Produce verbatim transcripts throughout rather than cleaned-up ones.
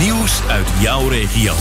Nieuws uit jouw regio.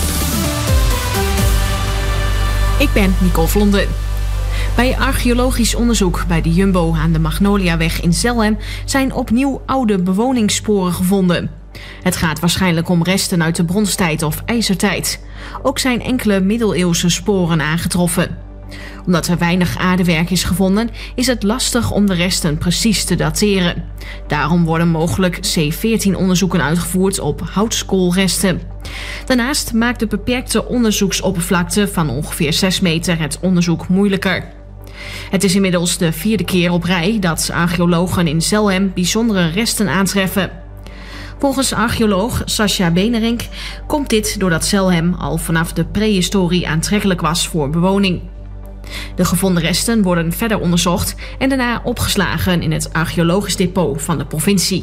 Ik ben Nicole Vlonden. Bij archeologisch onderzoek bij de Jumbo aan de Magnoliaweg in Zelhem zijn opnieuw oude bewoningssporen gevonden. Het gaat waarschijnlijk om resten uit de bronstijd of ijzertijd. Ook zijn enkele middeleeuwse sporen aangetroffen. Omdat er weinig aardewerk is gevonden, is het lastig om de resten precies te dateren. Daarom worden mogelijk C veertien onderzoeken uitgevoerd op houtskoolresten. Daarnaast maakt de beperkte onderzoeksoppervlakte van ongeveer zes meter het onderzoek moeilijker. Het is inmiddels de vierde keer op rij dat archeologen in Zelhem bijzondere resten aantreffen. Volgens archeoloog Sascha Benerink komt dit doordat Zelhem al vanaf de prehistorie aantrekkelijk was voor bewoning. De gevonden resten worden verder onderzocht en daarna opgeslagen in het archeologisch depot van de provincie.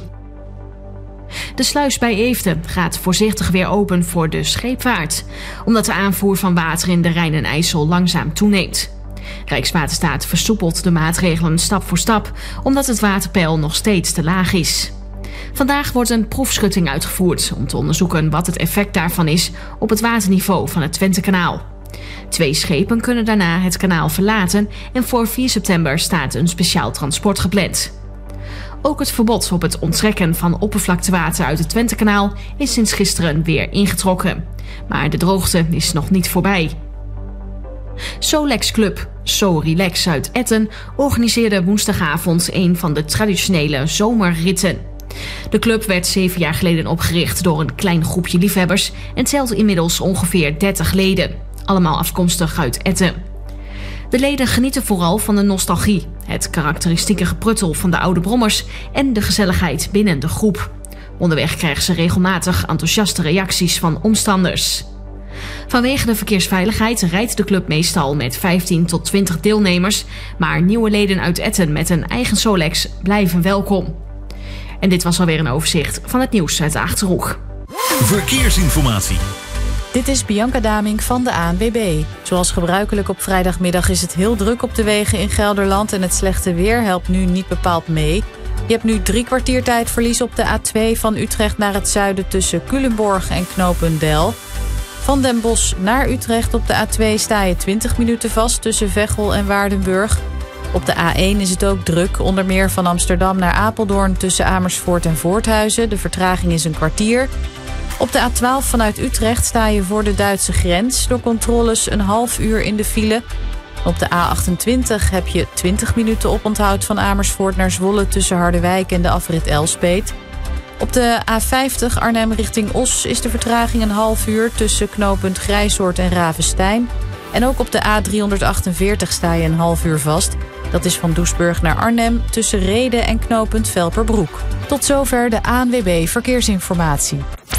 De sluis bij Eefde gaat voorzichtig weer open voor de scheepvaart, omdat de aanvoer van water in de Rijn en IJssel langzaam toeneemt. Rijkswaterstaat versoepelt de maatregelen stap voor stap, omdat het waterpeil nog steeds te laag is. Vandaag wordt een proefschutting uitgevoerd om te onderzoeken wat het effect daarvan is op het waterniveau van het Twentekanaal. Twee schepen kunnen daarna het kanaal verlaten en voor vier september staat een speciaal transport gepland. Ook het verbod op het onttrekken van oppervlaktewater uit het Twentekanaal is sinds gisteren weer ingetrokken. Maar de droogte is nog niet voorbij. Solex Club, So Relax uit Etten, organiseerde woensdagavond een van de traditionele zomerritten. De club werd zeven jaar geleden opgericht door een klein groepje liefhebbers en telt inmiddels ongeveer dertig leden, allemaal afkomstig uit Etten. De leden genieten vooral van de nostalgie, het karakteristieke gepruttel van de oude brommers en de gezelligheid binnen de groep. Onderweg krijgen ze regelmatig enthousiaste reacties van omstanders. Vanwege de verkeersveiligheid rijdt de club meestal met vijftien tot twintig deelnemers, maar nieuwe leden uit Etten met een eigen Solex blijven welkom. En dit was alweer een overzicht van het nieuws uit de Achterhoek. Verkeersinformatie. Dit is Bianca Damink van de A N W B. Zoals gebruikelijk op vrijdagmiddag is het heel druk op de wegen in Gelderland en het slechte weer helpt nu niet bepaald mee. Je hebt nu drie kwartier tijdverlies op de A twee van Utrecht naar het zuiden tussen Culemborg en Knopendel. Van Den Bosch naar Utrecht op de A twee sta je twintig minuten vast tussen Veghel en Waardenburg. Op de A één is het ook druk, onder meer van Amsterdam naar Apeldoorn tussen Amersfoort en Voorthuizen. De vertraging is een kwartier. Op de A twaalf vanuit Utrecht sta je voor de Duitse grens. Door controles een half uur in de file. Op de A achtentwintig heb je twintig minuten oponthoud van Amersfoort naar Zwolle tussen Harderwijk en de afrit Elspeet. Op de A vijftig Arnhem richting Os is de vertraging een half uur tussen knooppunt Grijsoord en Ravenstein. En ook op de A driehonderdachtenveertig sta je een half uur vast. Dat is van Doesburg naar Arnhem tussen Rheden en knooppunt Velperbroek. Tot zover de A N W B Verkeersinformatie.